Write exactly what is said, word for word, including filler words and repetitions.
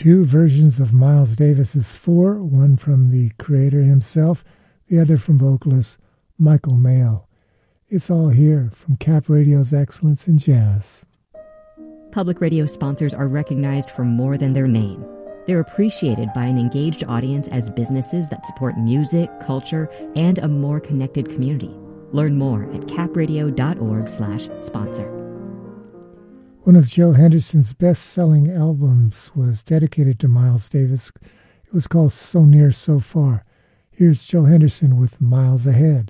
two versions of Miles Davis's Four, one from the creator himself, the other from vocalist Michael Mayo. It's all here from Cap Radio's Excellence in Jazz. Public radio sponsors are recognized for more than their name. They're appreciated by an engaged audience as businesses that support music, culture, and a more connected community. Learn more at capradio.org slash sponsor. One of Joe Henderson's best-selling albums was dedicated to Miles Davis. It was called So Near, So Far. Here's Joe Henderson with Miles Ahead.